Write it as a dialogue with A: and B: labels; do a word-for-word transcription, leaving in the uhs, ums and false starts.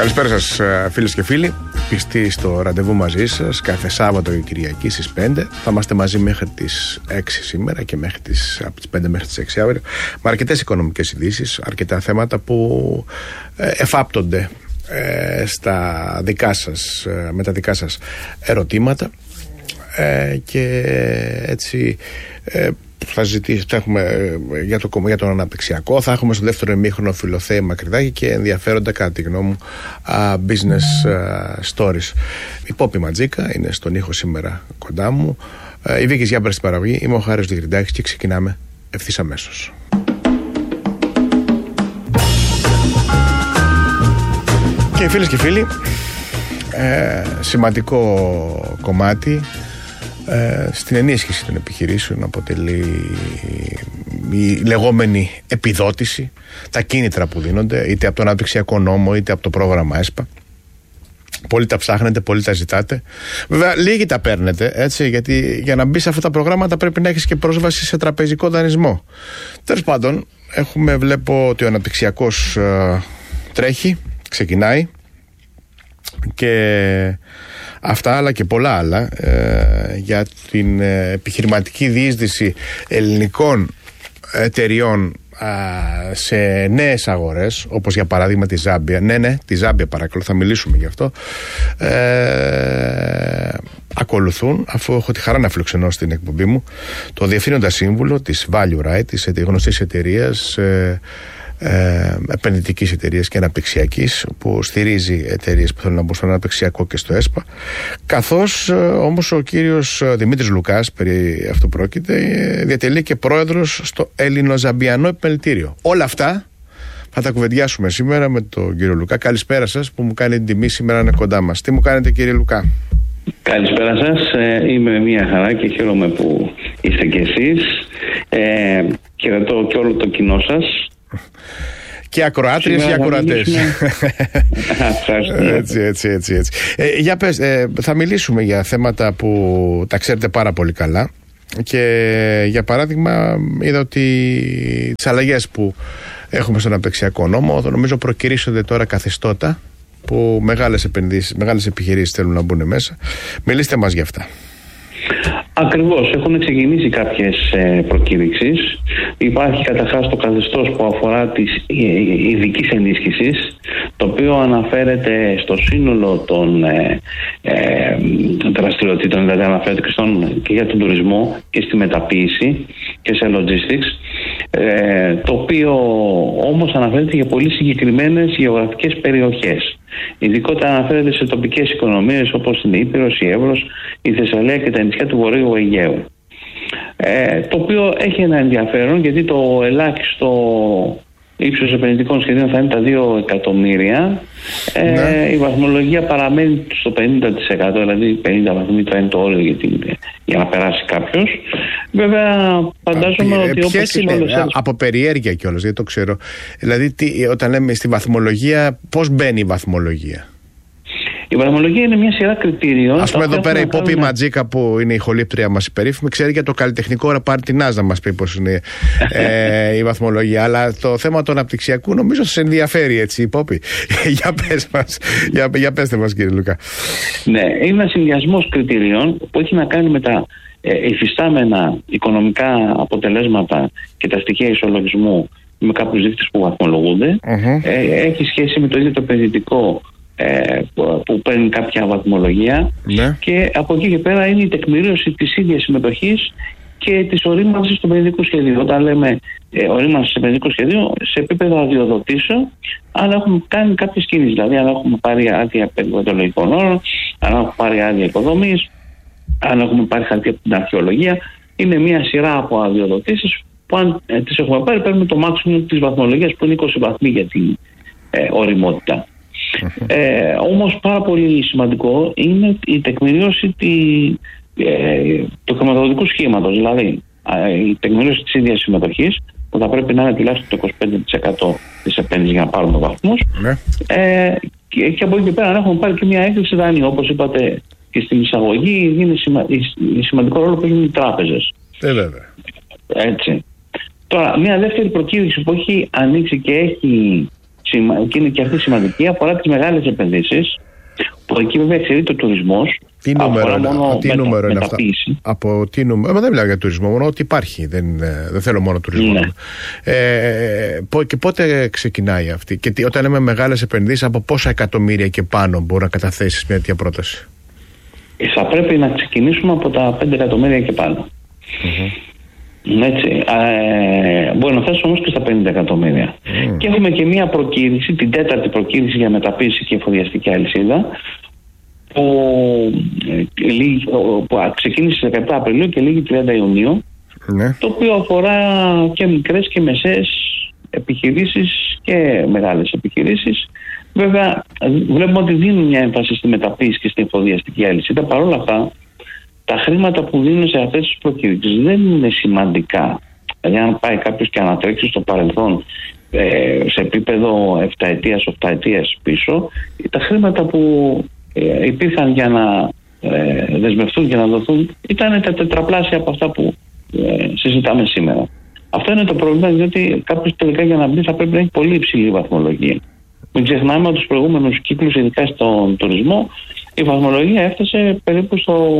A: Καλησπέρα σας φίλες και φίλοι. Πιστοί στο ραντεβού μαζί σας κάθε Σάββατο και Κυριακή στις πέντε. Θα είμαστε μαζί μέχρι τις έξι σήμερα και μέχρι τις, από τις πέντε μέχρι τις έξι αύριο, με αρκετές οικονομικές ειδήσεις, αρκετά θέματα που εφάπτονται ε, στα δικά σας, με τα δικά σας ερωτήματα ε, και έτσι ε, θα, ζητήσει, θα έχουμε για, το, για τον αναπτυξιακό, θα έχουμε στο δεύτερο ημίχρονο Φιλοθέη Μακρυδάκη και ενδιαφέροντα κατά τη γνώμη μου uh, business uh, stories. Η Πόπη Ματζίκα είναι στον ήχο σήμερα κοντά μου, uh, η Βίκης Γιάμπερ στην παραγωγή, είμαι ο Χάρης Διγριντάκης και ξεκινάμε ευθύς αμέσως. Και φίλες και φίλοι, ε, σημαντικό κομμάτι Ε, στην ενίσχυση των επιχειρήσεων αποτελεί η λεγόμενη επιδότηση, τα κίνητρα που δίνονται είτε από τον αναπτυξιακό νόμο είτε από το πρόγραμμα ΕΣΠΑ. Πολλοί τα ψάχνετε, πολλοί τα ζητάτε. Βέβαια, λίγοι τα παίρνετε, έτσι, γιατί για να μπει σε αυτά τα προγράμματα πρέπει να έχεις και πρόσβαση σε τραπεζικό δανεισμό. Τέλος πάντων, έχουμε, βλέπω ότι ο αναπτυξιακός ε, τρέχει, ξεκινάει και αυτά αλλά και πολλά άλλα ε, για την ε, επιχειρηματική διείσδυση ελληνικών εταιριών ε, σε νέες αγορές, όπως για παράδειγμα τη Ζάμπια. Ναι, ναι, τη Ζάμπια παρακαλώ, θα μιλήσουμε γι' αυτό. Ε, ακολουθούν, αφού έχω τη χαρά να φιλοξενώ στην εκπομπή μου το διευθύνοντα σύμβουλο της Value Right, της γνωστής εταιρείας ε, Ε, επενδυτικής εταιρείας και αναπτυξιακής, που στηρίζει εταιρείες που θέλουν να μπουν στο αναπτυξιακό και στο ΕΣΠΑ, καθώς ε, όμως ο κύριος Δημήτρης Λουκάς, περί αυτού πρόκειται, ε, διατελεί και πρόεδρος στο Ελληνοζαμπιανό Επιμελητήριο. Όλα αυτά θα τα κουβεντιάσουμε σήμερα με τον κύριο Λουκά. Καλησπέρα σας, που μου κάνει την τιμή σήμερα να είναι κοντά μας. Τι μου κάνετε, κύριε Λουκά?
B: Καλησπέρα σας, ε, είμαι μια χαρά και χαίρομαι που είστε κι εσείς. ε, Χαιρετώ και όλο το κοινό σας
A: και ακροάτριες και ακροατές. έτσι, έτσι, έτσι, έτσι. Ε, για πες, ε, θα μιλήσουμε για θέματα που τα ξέρετε πάρα πολύ καλά. Και για παράδειγμα, είδα ότι τις αλλαγές που έχουμε στον αναπτυξιακό νόμο, νομίζω προκυρήσονται τώρα καθεστώτα που μεγάλες επενδύσεις, μεγάλες επιχειρήσεις θέλουν να μπουν μέσα. Μιλήστε μας για αυτά.
B: Ακριβώς, έχουν ξεκινήσει κάποιες ε, προκήρυξεις. Υπάρχει καταρχάς το καθεστώς που αφορά της ειδικής ενίσχυσης, το οποίο αναφέρεται στο σύνολο των ε, ε, δραστηριοτήτων, δηλαδή αναφέρεται και, στον, και για τον τουρισμό και στη μεταποίηση και σε logistics, ε, το οποίο όμως αναφέρεται για πολύ συγκεκριμένες γεωγραφικές περιοχές. Ειδικότερα αναφέρεται σε τοπικές οικονομίες όπως είναι η Ήπειρος, η Εύρος, η Θεσσαλία και τα νησιά του Βορείου Αιγαίου. Ε, το οποίο έχει ένα ενδιαφέρον, γιατί το ελάχιστο ύψος επενδυτικών σχεδίων θα είναι τα δύο εκατομμύρια. Ε, ναι. Η βαθμολογία παραμένει στο πενήντα τοις εκατό, δηλαδή πενήντα βαθμοί θα είναι το όριο για, την, για να περάσει κάποιος. Βέβαια, φαντάζομαι Α, ότι
A: όπως είναι, όλες... από περιέργεια κιόλας, δεν το ξέρω. Δηλαδή, τι, όταν λέμε στη βαθμολογία, πώς μπαίνει η βαθμολογία?
B: Η βαθμολογία είναι μια σειρά κριτήριων.
A: Ας πούμε, εδώ πέρα η Πόπη Ματζίκα, που είναι η χολύπτρια μας η περίφημη, ξέρει για το καλλιτεχνικό ραπαρτινάζ να μας πει πώς είναι ε, η βαθμολογία. Αλλά το θέμα του αναπτυξιακού νομίζω σας ενδιαφέρει, έτσι, η Πόπη. για πες μας, για, για πέστε μας, κύριε Λουκά.
B: Ναι, είναι ένα συνδυασμός κριτήριων που έχει να κάνει με τα ε, υφιστάμενα οικονομικά αποτελέσματα και τα στοιχεία ισολογισμού με κάποιους δείκτες που βαθμολογούνται. Uh-huh. Ε, έχει σχέση με το ίδιο το επενδυτικό Που, που παίρνει κάποια βαθμολογία, ναι. Και από εκεί και πέρα είναι η τεκμηρίωση της ίδιας συμμετοχής και της ορίμανσης του επενδυτικού σχεδίου. Όταν λέμε ε, ορίμανση του επενδυτικού σχεδίου, σε επίπεδο αδειοδοτήσεων, αν έχουμε κάνει κάποιες κινήσεις, δηλαδή αν έχουμε πάρει άδεια περιβαλλοντολογικών όρων, αν έχουμε πάρει άδεια οικοδομής, αν έχουμε πάρει χαρτί από την αρχαιολογία, είναι μια σειρά από αδειοδοτήσεις που αν ε, τις έχουμε πάρει, παίρνουμε το maximum της βαθμολογίας, που είναι είκοσι βαθμοί για την ε, οριμότητα. Ε, όμως πάρα πολύ σημαντικό είναι η τεκμηρίωση τη, ε, του χρηματοδοτικού σχήματος, δηλαδή ε, η τεκμηρίωση της ίδιας συμμετοχής, που θα πρέπει να είναι τουλάχιστον το είκοσι πέντε τοις εκατό της επένδυσης για να πάρουμε βαθμούς, ναι. ε, και, και από εκεί και πέρα αν έχουμε πάρει και μια έκθεση δάνειο, όπως είπατε και στην εισαγωγή, είναι σημα, η, σημαντικό ρόλο που έχουν οι τράπεζες.
A: Ε, βέβαια.
B: Έτσι. Τώρα, μια δεύτερη προκήρυξη που έχει ανοίξει και έχει και είναι και αυτή σημαντική, αφορά τις μεγάλες επενδύσεις, που εκεί βέβαια εξαιρείται ο τουρισμός.
A: Τι νούμερο,
B: μόνο
A: τι
B: μετα,
A: νούμερο είναι αυτά? Από τι νούμερο? Δεν μιλάω για τουρισμό, μόνο ότι υπάρχει. Δεν, δεν θέλω μόνο τουρισμό. Ναι. Ε, και πότε ξεκινάει αυτή? Και τι, όταν λέμε μεγάλες επενδύσεις, από πόσα εκατομμύρια και πάνω μπορεί να καταθέσεις μια τέτοια πρόταση?
B: Θα πρέπει να ξεκινήσουμε από τα πέντε εκατομμύρια και πάνω. Mm-hmm. Έτσι. Ε, μπορεί να φτάσει όμως και στα πενήντα εκατομμύρια. Mm. Και έχουμε και μια προκήρυξη, την τέταρτη προκήρυξη για μεταποίηση και εφοδιαστική αλυσίδα, που, που ξεκίνησε στις δεκαεπτά Απριλίου και λήγει τριάντα Ιουνίου, ναι. Το οποίο αφορά και μικρές και μεσαίες επιχειρήσεις και μεγάλες επιχειρήσεις. Βέβαια βλέπουμε ότι δίνουν μια έμφαση στη μεταποίηση και στην εφοδιαστική αλυσίδα. Παρ' όλα αυτά, τα χρήματα που δίνουν σε αυτές τις προκήρυξεις δεν είναι σημαντικά. Δηλαδή αν πάει κάποιος και ανατρέξει στο παρελθόν ε, σε επίπεδο επταετίας, οχταετίας πίσω, τα χρήματα που ε, υπήρχαν για να ε, δεσμευτούν και να δοθούν ήταν τα τετραπλάσια από αυτά που ε, συζητάμε σήμερα. Αυτό είναι το πρόβλημα, διότι κάποιος τελικά για να μπει θα πρέπει να έχει πολύ υψηλή βαθμολογία. Μην ξεχνάμε ότι τους προηγούμενους κύκλους, ειδικά στον τουρισμό, η βαθμολογία έφτασε περίπου στο